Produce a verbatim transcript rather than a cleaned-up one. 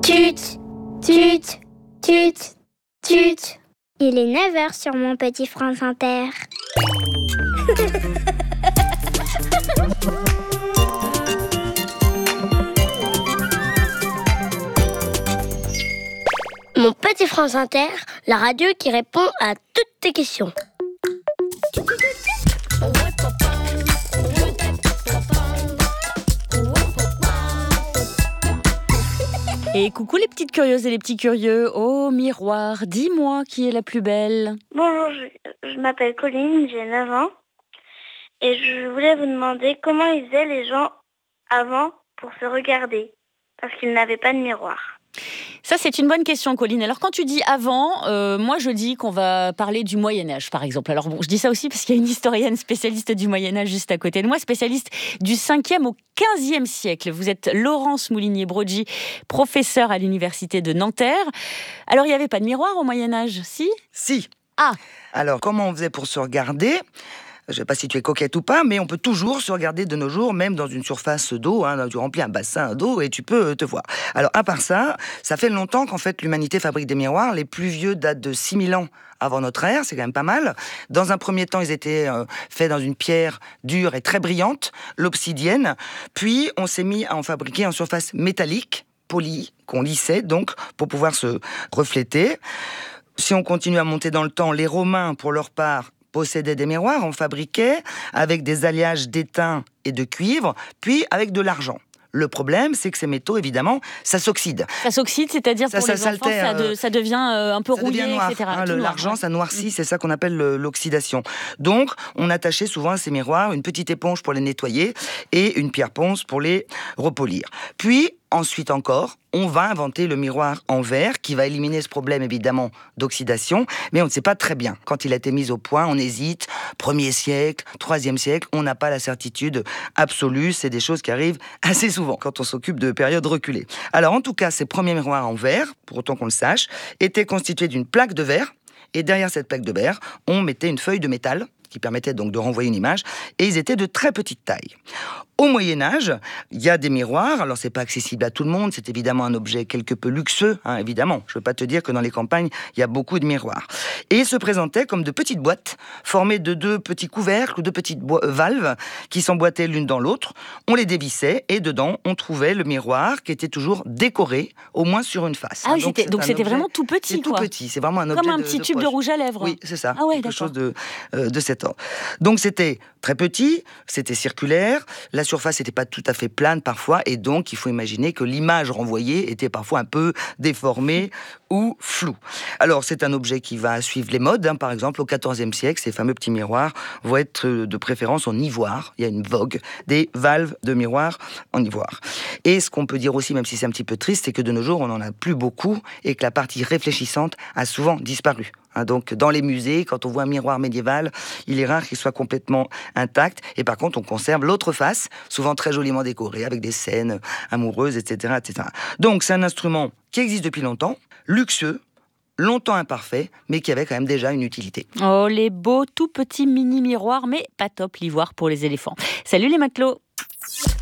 Tut, tut, tut, tut. Il est neuf heures sur mon petit France Inter. Mon petit France Inter, la radio qui répond à toutes tes questions. Et coucou les petites curieuses et les petits curieux. Oh miroir, dis-moi qui est la plus belle. Bonjour, je, je m'appelle Colline, j'ai neuf ans. Et je voulais vous demander comment ils faisaient les gens avant pour se regarder. Parce qu'ils n'avaient pas de miroir. Ça, c'est une bonne question, Colline. Alors, quand tu dis avant, euh, moi, je dis qu'on va parler du Moyen-Âge, par exemple. Alors, bon, je dis ça aussi parce qu'il y a une historienne spécialiste du Moyen-Âge juste à côté de moi, spécialiste du cinquième au quinzième siècle. Vous êtes Laurence Moulinier-Broggi, professeure à l'université de Nanterre. Alors, il n'y avait pas de miroir au Moyen-Âge, si ? Si. Ah. Alors, comment on faisait pour se regarder ? Je ne sais pas si tu es coquette ou pas, mais on peut toujours se regarder de nos jours, même dans une surface d'eau. Hein, tu remplis un bassin d'eau et tu peux te voir. Alors, à part ça, ça fait longtemps qu'en fait l'humanité fabrique des miroirs. Les plus vieux datent de six mille ans avant notre ère, c'est quand même pas mal. Dans un premier temps, ils étaient euh, faits dans une pierre dure et très brillante, l'obsidienne. Puis, on s'est mis à en fabriquer en surface métallique, polie, qu'on lissait donc pour pouvoir se refléter. Si on continue à monter dans le temps, les Romains, pour leur part, possédaient des miroirs, on fabriquait avec des alliages d'étain et de cuivre, puis avec de l'argent. Le problème, c'est que ces métaux, évidemment, ça s'oxyde. Ça s'oxyde, c'est-à-dire ça, pour ça, les ça enfants, ça, de, ça devient euh, un peu ça rouillé, devient noir, et cetera. Hein, le, noir, l'argent, ouais. ça noircit, c'est ça qu'on appelle le, l'oxydation. Donc, on attachait souvent à ces miroirs une petite éponge pour les nettoyer et une pierre ponce pour les repolir. Puis, ensuite encore, on va inventer le miroir en verre qui va éliminer ce problème évidemment d'oxydation, mais on ne sait pas très bien. Quand il a été mis au point, on hésite. Premier siècle, troisième siècle, on n'a pas la certitude absolue. C'est des choses qui arrivent assez souvent quand on s'occupe de périodes reculées. Alors en tout cas, ces premiers miroirs en verre, pour autant qu'on le sache, étaient constitués d'une plaque de verre. Et derrière cette plaque de verre, on mettait une feuille de métal qui permettait donc de renvoyer une image, et ils étaient de très petite taille. Au Moyen-Âge, il y a des miroirs, alors c'est pas accessible à tout le monde, c'est évidemment un objet quelque peu luxueux, hein, évidemment. Je veux pas te dire que dans les campagnes, il y a beaucoup de miroirs. Et ils se présentaient comme de petites boîtes, formées de deux petits couvercles ou de petites bo- valves qui s'emboîtaient l'une dans l'autre. On les dévissait, et dedans, on trouvait le miroir qui était toujours décoré, au moins sur une face. Ah oui, donc, c'était, donc c'était objet, vraiment tout petit, c'est quoi. tout petit, c'est vraiment un objet Comme un de, petit de tube poche. de rouge à lèvres. Oui, c'est ça, Ah ouais, quelque d'accord. chose de, euh, de cet ordre. Donc c'était très petit, c'était circulaire, la surface n'était pas tout à fait plane parfois, et donc il faut imaginer que l'image renvoyée était parfois un peu déformée ou floue. Alors c'est un objet qui va suivre les modes, hein. Par exemple au quatorzième siècle, ces fameux petits miroirs vont être de préférence en ivoire. Il y a une vogue des valves de miroirs en ivoire. Et ce qu'on peut dire aussi, même si c'est un petit peu triste, c'est que de nos jours on n'en a plus beaucoup et que la partie réfléchissante a souvent disparu. Hein, donc, dans les musées, quand on voit un miroir médiéval, il est rare qu'il soit complètement intact. Et par contre, on conserve l'autre face, souvent très joliment décorée, avec des scènes amoureuses, et cetera, et cetera. Donc, c'est un instrument qui existe depuis longtemps, luxueux, longtemps imparfait, mais qui avait quand même déjà une utilité. Oh, les beaux tout petits mini miroirs, mais pas top l'ivoire pour les éléphants. Salut les matelots.